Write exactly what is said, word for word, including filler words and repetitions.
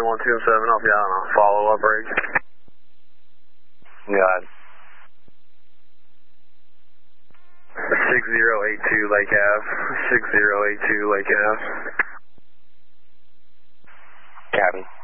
one two seven, I'll be on a follow-up break. Got it. six zero eight two Lake Ave. six zero eight two Lake Ave. Copy.